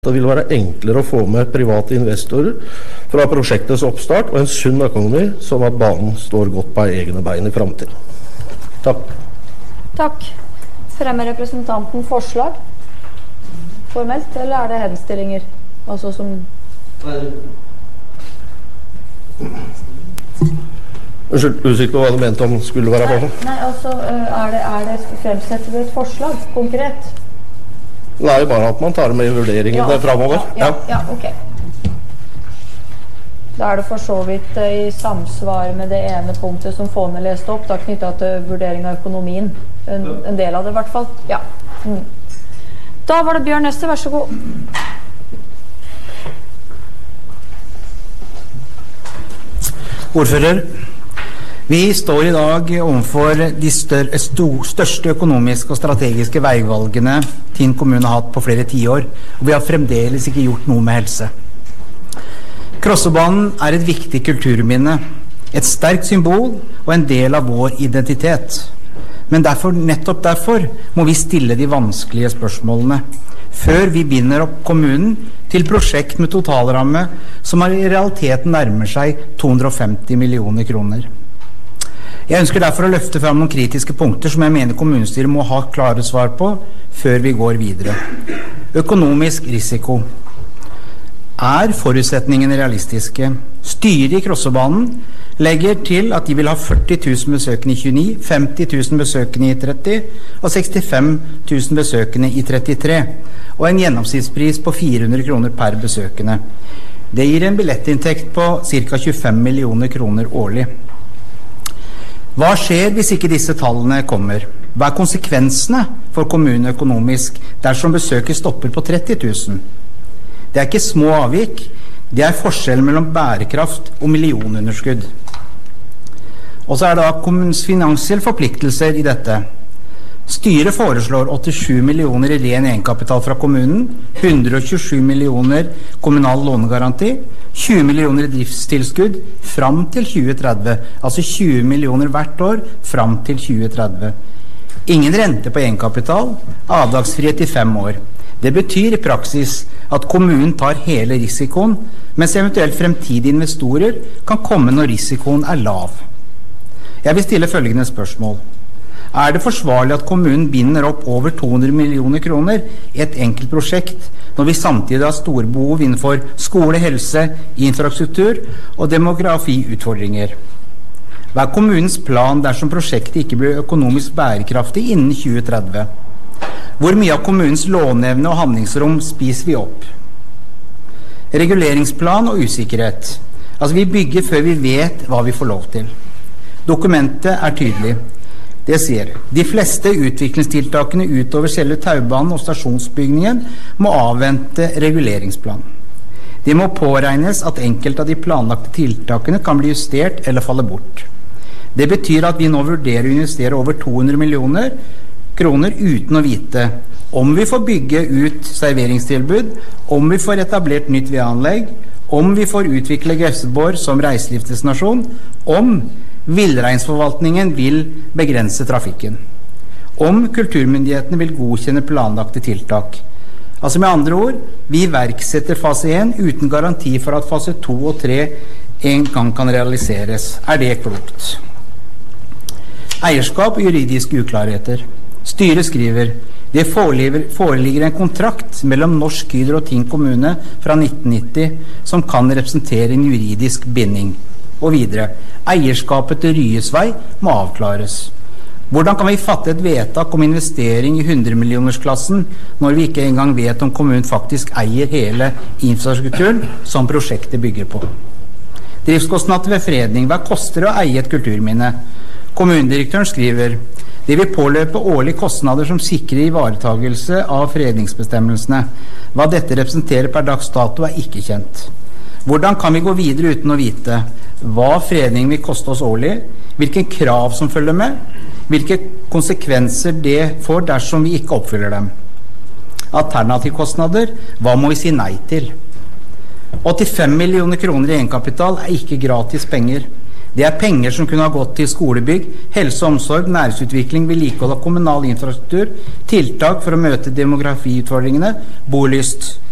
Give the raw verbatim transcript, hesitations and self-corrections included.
Det vil være enklere å få med private investorer fra prosjektets oppstart og en sunn økonomi, sånn at banen står godt på egne bein i fremtiden. Takk. Takk. Fremmer representanten forslag? Formelt, eller er det henstillinger? Altså som... Unnskyld, usikker på hva du mente om skulle være på. Nei, nei altså, er det, er det fremsetter du et forslag, konkret? Nei, bare at man tar med i vurderingen ja, der fremover. Ja, ja, ja, ok. Da er det for så vidt uh, i samsvar med det ene punktet som Fåne leste opp, da knyttet til vurdering av økonomien. En, en del av det i hvert fall. Ja. Mm. Da var det Bjørn Neste, vær så god. Ordfører, vi står i dag overfor de større, største økonomiske og strategiske veivalgene Tinn kommune har hatt på flere tiår, og vi har fremdeles ikke gjort noe med helse. Krossebanen er et viktig kulturminne, et sterkt symbol og en del av vår identitet. Men derfor, nettopp derfor må vi stille de vanskelige spørsmålene, før vi binder opp kommunen til prosjekt med totalramme som i realiteten nærmer seg to hundre og femti millioner kroner. Jeg ønsker derfor å løfte frem noen kritiske punkter som jeg mener kommunestyret må ha klare svar på før vi går videre. Økonomisk risiko. Er forutsetningene realistiske? Styret i Krossebanen legger til at de vil ha førti tusen besøkende i tjueni, femti tusen besøkende i tretti og sekstifem tusen besøkende i trettitre, og en gjennomsnittspris på fire hundre kroner per besøkende. Det gir en billettinntekt på ca. tjuefem millioner kroner årlig. Hva skjer hvis ikke disse tallene kommer? Hva er konsekvensene for kommunen økonomisk dersom besøket stopper på tretti tusen? Det er ikke små avvik, det er forskjellen mellom bærekraft og millionunderskudd. Og så er det da kommunens finansielle forpliktelser i dette. Styret foreslår åttisju millioner i ren egenkapital fra kommunen, hundre og tjuesju millioner kommunal lånegaranti, tjue millioner i driftstilskudd fram til tjue tretti, altså tjue millioner hvert år fram til tjue tretti. Ingen rente på egenkapital, avdragsfrihet i fem år. Det betyr i praksis at kommunen tar hele risikoen, mens eventuelt fremtidige investorer kan komme når risikoen er lav. Jeg vil stille følgende spørsmål. Er det forsvarlig at kommunen binder opp over to hundre millioner kroner i et enkelt prosjekt, når vi samtidig har store behov innenfor skole, helse, infrastruktur og demografiutfordringer? Hva er kommunens plan dersom prosjektet ikke blir økonomisk bærekraftig innen tjue tretti? Hvor mye av kommunens låneevne og handlingsrom spiser vi opp? Reguleringsplan og usikkerhet. Altså vi bygger før vi vet hva vi får lov til. Dokumentet er tydelig. Det sier, de fleste utviklingstiltakene utover selve taubanen og stasjonsbygningen må avvente reguleringsplan. Det må påregnes at enkelte av de planlagte tiltakene kan bli justert eller falle bort. Det betyr at vi nå vurderer å investere over to hundre millioner kroner uten å vite om vi får bygge ut serveringstilbud, om vi får etablert nytt vedanlegg, om vi får utvikle Grefsenborg som reiselivsdestinasjon, om villreinsforvaltningen vil begrense trafikken, om kulturmyndighetene vil godkjenne planlagte tiltak. Altså med andre ord, vi iverksetter fase én uten garanti for at fase to og tre en gang kan realiseres. Er det klokt? Eierskap og juridiske uklarheter. Styret skriver, det foreligger, foreligger en kontrakt mellom Norsk Hydro og Tinn kommune fra nitten nitti som kan representere en juridisk binding. Og videre, eierskapet til Ryesvei må avklares. Hvordan kan vi fatte et vedtak om investering i hundremillionersklassen når vi ikke engang vet om kommunen faktisk eier hele infrastrukturen som prosjektet bygger på? Driftskostnader ved fredning, hva koster det å eie et kulturminne? Kommunedirektøren skriver, det vil påløpe årlige kostnader som sikrer ivaretagelse av fredningsbestemmelsene. Hva dette representerer per dags dato er ikke kjent. Hvordan kan vi gå videre uten å vite hva fredning vil koste oss årlig, hvilke krav som følger med, hvilke konsekvenser det får dersom vi ikke oppfyller dem? Alternativkostnader, hva må vi si nei til? åttifem millioner kroner i egenkapital er ikke gratis penger. Det er penger som kunne ha gått til skolebygg, helse og omsorg, næringsutvikling, vedlikehold av kommunal infrastruktur, tiltak for å møte demografiutfordringene, bolyst.